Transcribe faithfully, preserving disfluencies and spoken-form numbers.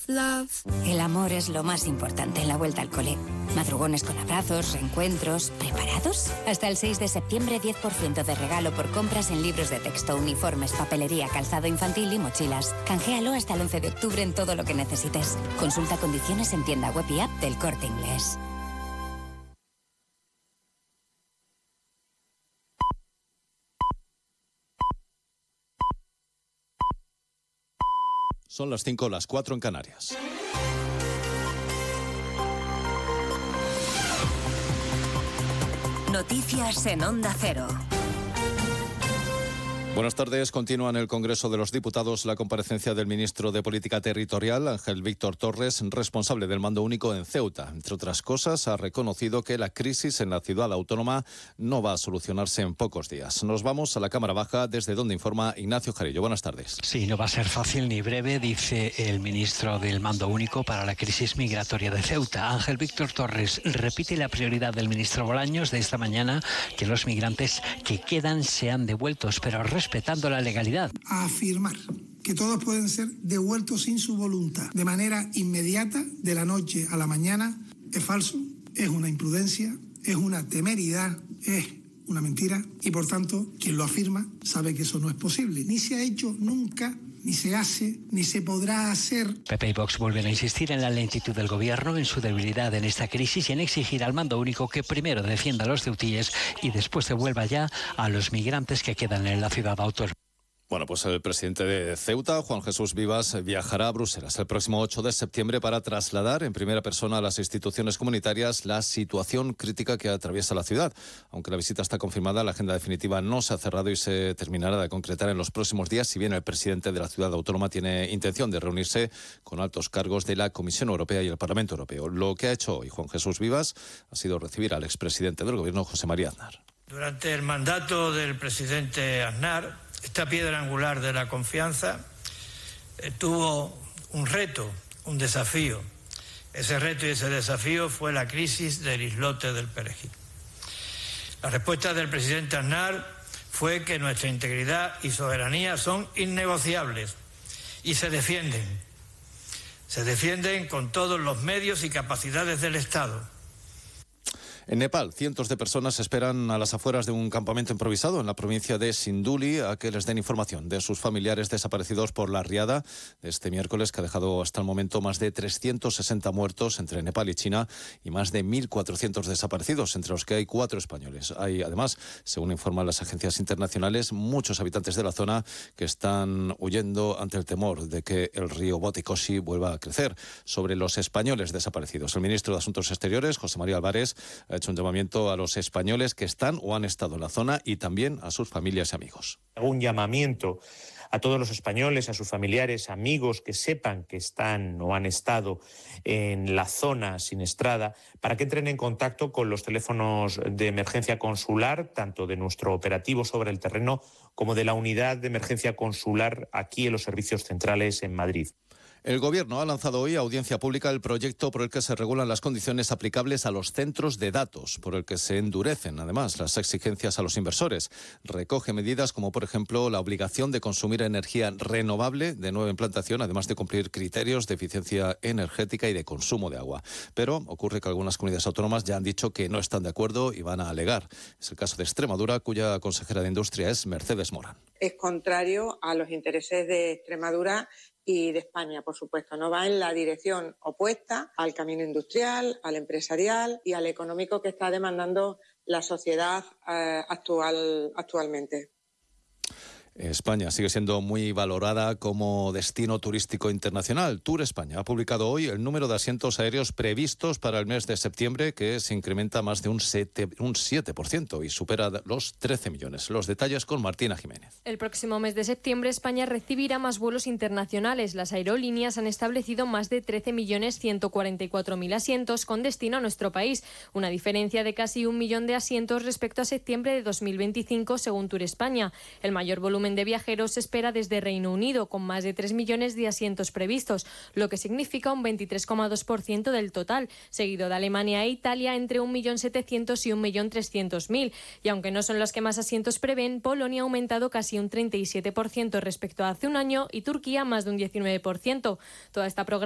El amor es lo más importante en la vuelta al cole. Madrugones con abrazos, reencuentros. ¿Preparados? Hasta el seis de septiembre, diez por ciento de regalo por compras en libros de texto, uniformes, papelería, calzado infantil y mochilas. Canjealo hasta el once de octubre en todo lo que necesites. Consulta condiciones en tienda web y app del Corte Inglés. Son las cinco, las cuatro en Canarias. Noticias en Onda Cero. Buenas tardes. Continúa en el Congreso de los Diputados la comparecencia del ministro de Política Territorial, Ángel Víctor Torres, responsable del mando único en Ceuta. Entre otras cosas, ha reconocido que la crisis en la ciudad autónoma no va a solucionarse en pocos días. Nos vamos a la Cámara Baja, desde donde informa Ignacio Jarillo. Buenas tardes. Sí, no va a ser fácil ni breve, dice el ministro del mando único para la crisis migratoria de Ceuta. Ángel Víctor Torres repite la prioridad del ministro Bolaños de esta mañana, que los migrantes que quedan sean devueltos, pero respetando la legalidad. A afirmar que todos pueden ser devueltos sin su voluntad, de manera inmediata, de la noche a la mañana, es falso, es una imprudencia, es una temeridad, es una mentira y, por tanto, quien lo afirma sabe que eso no es posible. Ni se ha hecho nunca, ni se hace, ni se podrá hacer. P P y Vox vuelven a insistir en la lentitud del gobierno, en su debilidad en esta crisis y en exigir al mando único que primero defienda a los ceutíes y después devuelva ya a los migrantes que quedan en la ciudad autónoma. Bueno, pues el presidente de Ceuta, Juan Jesús Vivas, viajará a Bruselas el próximo ocho de septiembre para trasladar en primera persona a las instituciones comunitarias la situación crítica que atraviesa la ciudad. Aunque la visita está confirmada, la agenda definitiva no se ha cerrado y se terminará de concretar en los próximos días, si bien el presidente de la ciudad autónoma tiene intención de reunirse con altos cargos de la Comisión Europea y el Parlamento Europeo. Lo que ha hecho hoy Juan Jesús Vivas ha sido recibir al expresidente del Gobierno, José María Aznar. Durante el mandato del presidente Aznar, esta piedra angular de la confianza eh, tuvo un reto, un desafío. Ese reto y ese desafío fue la crisis del islote del Perejil. La respuesta del presidente Aznar fue que nuestra integridad y soberanía son innegociables y se defienden. Se defienden con todos los medios y capacidades del Estado. En Nepal, cientos de personas esperan a las afueras de un campamento improvisado en la provincia de Sinduli a que les den información de sus familiares desaparecidos por la riada de este miércoles, que ha dejado hasta el momento más de trescientos sesenta muertos entre Nepal y China y más de mil cuatrocientos desaparecidos, entre los que hay cuatro españoles. Hay, además, según informan las agencias internacionales, muchos habitantes de la zona que están huyendo ante el temor de que el río Boticosi vuelva a crecer. Sobre los españoles desaparecidos, el ministro de Asuntos Exteriores, José María Álvarez, ha hecho un llamamiento a los españoles que están o han estado en la zona y también a sus familias y amigos. Un llamamiento a todos los españoles, a sus familiares, amigos que sepan que están o han estado en la zona siniestrada, para que entren en contacto con los teléfonos de emergencia consular, tanto de nuestro operativo sobre el terreno como de la unidad de emergencia consular aquí en los servicios centrales en Madrid. El Gobierno ha lanzado hoy a audiencia pública el proyecto por el que se regulan las condiciones aplicables a los centros de datos, por el que se endurecen además las exigencias a los inversores. Recoge medidas como, por ejemplo, la obligación de consumir energía renovable de nueva implantación, además de cumplir criterios de eficiencia energética y de consumo de agua. Pero ocurre que algunas comunidades autónomas ya han dicho que no están de acuerdo y van a alegar. Es el caso de Extremadura, cuya consejera de Industria es Mercedes Morán. Es contrario a los intereses de Extremadura y de España, por supuesto. No va en la dirección opuesta al camino industrial, al empresarial y al económico que está demandando la sociedad eh, actual, actualmente. España sigue siendo muy valorada como destino turístico internacional. Tour España ha publicado hoy el número de asientos aéreos previstos para el mes de septiembre, que se incrementa más de un siete por ciento y supera los trece millones. Los detalles con Martina Jiménez. El próximo mes de septiembre España recibirá más vuelos internacionales. Las aerolíneas han establecido más de trece millones ciento cuarenta y cuatro mil asientos con destino a nuestro país, una diferencia de casi un millón de asientos respecto a septiembre de dos mil veinticinco, según Tour España. El mayor volumen de viajeros se espera desde Reino Unido, con más de tres millones de asientos previstos, lo que significa un veintitrés coma dos por ciento del total, seguido de Alemania e Italia entre un millón setecientos mil y un millón trescientos mil. Y aunque no son los que más asientos prevén, Polonia ha aumentado casi un treinta y siete por ciento respecto a hace un año y Turquía más de un diecinueve por ciento. Toda esta programación